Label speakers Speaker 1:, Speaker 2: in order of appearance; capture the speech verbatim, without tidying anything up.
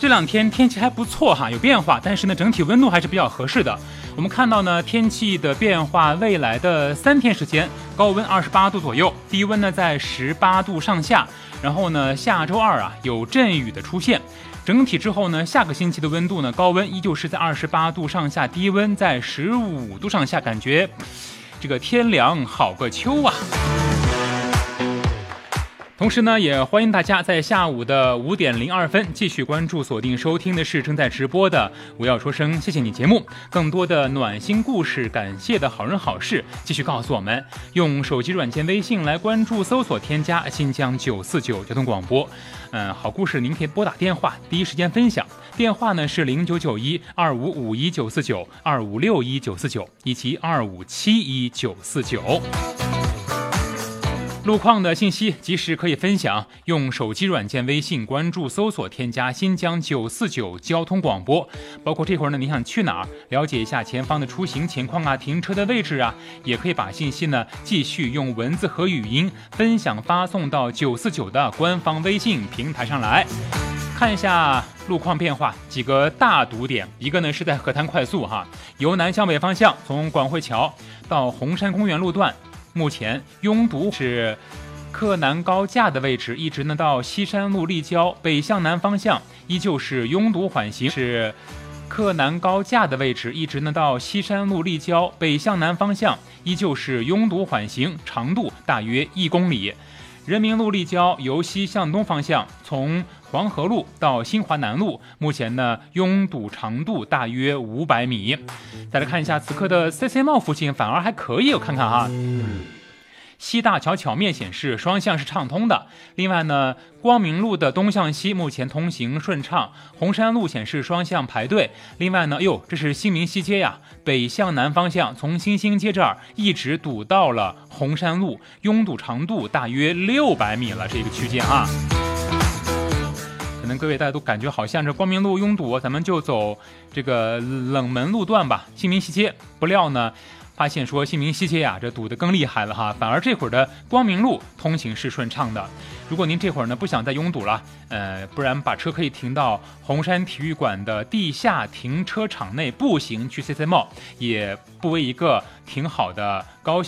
Speaker 1: 这两天天气还不错哈，有变化，但是呢，整体温度还是比较合适的。我们看到呢，天气的变化，未来的三天时间，高温二十八度左右，低温呢在十八度上下。然后呢，下周二啊有阵雨的出现。整体之后呢，下个星期的温度呢，高温依旧是在二十八度上下，低温在十五度上下，感觉这个天凉好个秋啊。同时呢，也欢迎大家在下午的五点零二分继续关注、锁定收听的是正在直播的“我要说声谢谢你”节目。更多的暖心故事、感谢的好人好事，继续告诉我们。用手机软件微信来关注、搜索、添加新疆九四九交通广播。嗯，好故事您可以拨打电话，第一时间分享。电话呢是零九九一二五五一九四九、二五六一九四九以及二五七一九四九。路况的信息及时可以分享，用手机软件微信关注、搜索、添加新疆九四九交通广播。包括这会儿呢，你想去哪儿，了解一下前方的出行情况啊、停车的位置啊，也可以把信息呢继续用文字和语音分享发送到九四九的官方微信平台上来。看一下路况变化，几个大堵点，一个呢是在河滩快速哈，由南向北方向，从广汇桥到红山公园路段。目前拥堵是克南高架的位置，一直呢到西山路立交，北向南方向依旧是拥堵缓行，是克南高架的位置，一直呢到西山路立交，北向南方向依旧是拥堵缓行，长度大约一公里。人民路立交由西向东方向，从黄河路到新华南路，目前呢拥堵长度大约五百米。再来看一下此刻的 C C M 附近，反而还可以，我看看哈。西大桥桥面显示双向是畅通的。另外呢，光明路的东向西目前通行顺畅，红山路显示双向排队。另外呢，哟，这是新民西街呀，北向南方向从新兴街这儿一直堵到了红山路，拥堵长度大约六百米了，这个区间啊。可能各位大家都感觉好像这光明路拥堵，咱们就走这个冷门路段吧，新民西街。不料呢，发现说新民西街呀，这堵得更厉害了哈，反而这会儿的光明路通行是顺畅的。如果您这会儿呢不想再拥堵了，呃，不然把车可以停到红山体育馆的地下停车场内，步行去 C C Mall， 也不为一个挺好的高